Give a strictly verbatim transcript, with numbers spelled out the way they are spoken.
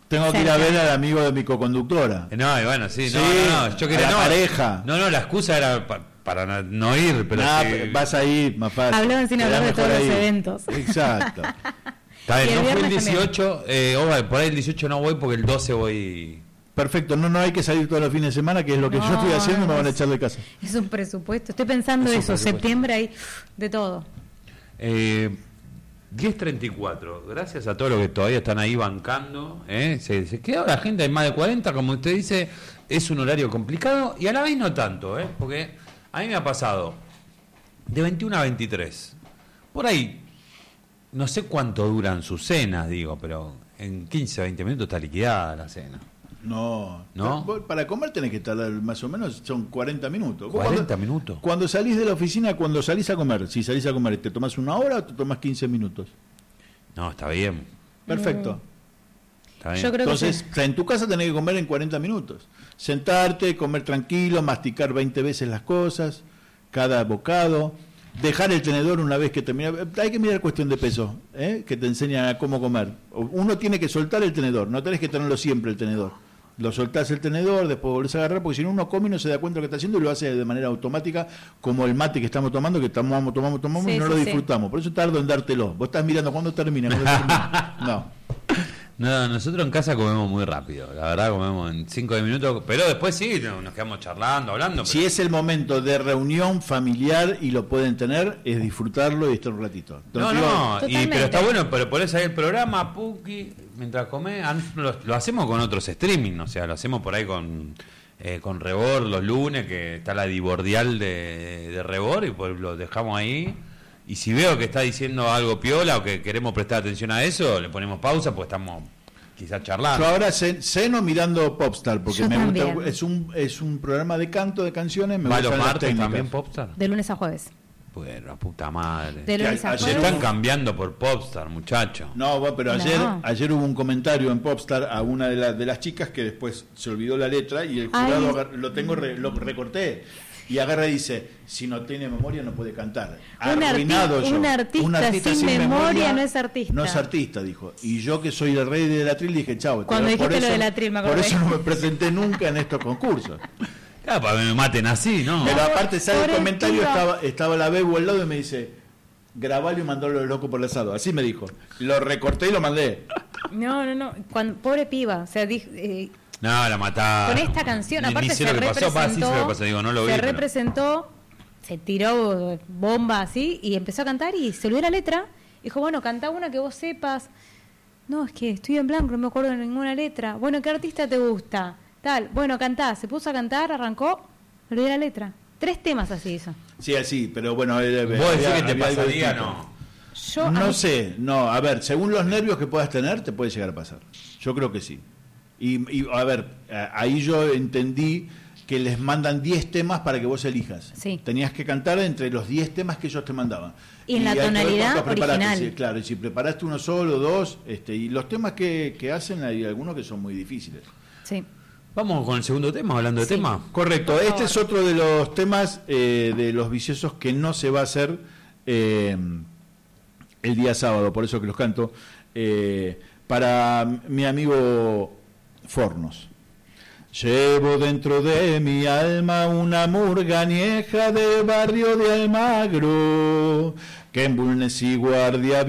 Tengo que ir a ver al amigo de mi coconductora. No, y bueno, sí, sí no, no, no, yo quería a la no, pareja. No, no, la excusa era pa, para no, no ir, pero nah, sí. vas a ir, más fácil. Hablaban sin hablar de todos ahí. los eventos. Exacto. Está bien, Y el no fue el viernes dieciocho, eh, oh, por ahí el dieciocho no voy porque el doce voy. Perfecto, no, no hay que salir todos los fines de semana, que es lo que No, yo estoy haciendo, me van a es- echar de casa. Es un presupuesto. Estoy pensando Es un eso, presupuesto. septiembre hay de todo. Eh, diez treinta y cuatro, gracias a todos los que todavía están ahí bancando, ¿eh? se, se queda la gente, hay más de cuarenta, como usted dice, es un horario complicado y a la vez no tanto, ¿eh? Porque a mí me ha pasado de veintiuno a veintitrés, por ahí, no sé cuánto duran sus cenas, digo, pero en quince, veinte minutos está liquidada la cena. No, ¿No? Vos para comer tenés que estar más o menos, son cuarenta minutos. Vos ¿cuarenta cuando, minutos? Cuando salís de la oficina, cuando salís a comer, si salís a comer, ¿te tomás una hora o te tomás quince minutos? No, está bien, Perfecto. está bien. Yo creo Entonces, que en tu casa tenés que comer en cuarenta minutos. Sentarte, comer tranquilo, masticar veinte veces las cosas, cada bocado, dejar el tenedor una vez que termina. Hay que mirar cuestión de peso, ¿eh? Que te enseñan a cómo comer. Uno tiene que soltar el tenedor, no tenés que tenerlo siempre el tenedor. Lo soltás el tenedor, después volvés a agarrar, porque si no uno come y no se da cuenta de lo que está haciendo y lo hace de manera automática, como el mate que estamos tomando, que tomamos, tomamos, tomamos Sí, y no sí, lo sí. disfrutamos. Por eso tardo en dártelo. Vos estás mirando cuándo termina, cuándo termina. No. No, nosotros en casa comemos muy rápido, la verdad comemos en cinco de minutos, pero después sí, no, nos quedamos charlando, hablando. Si pero- es el momento de reunión familiar y lo pueden tener, es disfrutarlo y estar un ratito. No, Entonces, no, y, Totalmente. pero está bueno, pero ponés ahí el programa, Puki, mientras comés, ah, lo, lo hacemos con otros streaming, o sea, lo hacemos por ahí con eh, con Rebor los lunes, que está la divordial de, de Rebor, y pues lo dejamos ahí. Y si veo que está diciendo algo piola o que queremos prestar atención a eso, le ponemos pausa, pues estamos quizás charlando. Yo ahora ce- ceno mirando Popstar, porque Yo me también. gusta, es un es un programa de canto de canciones, me ¿Va gustan los las martes técnicas. también Popstar? de lunes a jueves. Bueno, la puta madre. De lunes a ayer Se jueves. están cambiando por Popstar, muchacho. No, bueno, pero ayer No. ayer hubo un comentario en Popstar a una de, las de las chicas que después se olvidó la letra y el Ay. jurado agar- lo tengo re- lo recorté y agarra y dice, si no tiene memoria no puede cantar. Un Arruinado arti- yo. un artista sin memoria no es artista. No es artista, dijo. Y yo que soy el rey del atril dije, chao. Cuando por dijiste lo eso- del atril, me Por acordé. eso no me presenté nunca en estos concursos. Claro, para que me maten así, ¿no? Pero aparte, ¿sabes? Por El comentario esquiva. estaba, estaba la Bebu al lado y me dice, grabalo y mandalo loco por el asado. Así me dijo. Lo recorté y lo mandé. No, no, no. Cuando, pobre piba. O sea, dij- eh, No, la mataron. con esta canción, Ni- ni aparte sé se lo que pasó, representó. pa, sí sé lo que pasó, digo, no lo vi. se pero- representó, se tiró bomba así y empezó a cantar y se olvidó la letra. Dijo, bueno, cantá una que vos sepas. No, es que estoy en blanco, no me acuerdo de ninguna letra. Bueno, ¿qué artista te gusta? Tal, bueno, cantá. Se puso a cantar, arrancó, olvidó la letra. Tres temas así hizo. Sí, así, pero bueno. eh, Vos había- decís que te había algo pasaría, distinto. no. Yo, a No mí- sé, no, a ver, según los nervios que puedas tener, te puede llegar a pasar. Yo creo que sí. Y, y, a ver, eh, ahí yo entendí que les mandan diez temas para que vos elijas. Sí. Tenías que cantar entre los diez temas que ellos te mandaban. Y en la hay que ver tonalidad cuántos preparaste, original. sí, claro, y si preparaste uno solo, dos, este, y los temas que, que hacen, hay algunos que son muy difíciles. Sí. Vamos con el segundo tema, hablando de Sí. tema. Correcto, Por este favor. es otro de los temas eh, de los viciosos que no se va a hacer eh, el día sábado, por eso que los canto, eh, para mi amigo Fornos. Llevo dentro de mi alma una murga añeja de barrio de Almagro, que en Bulnes y Guardia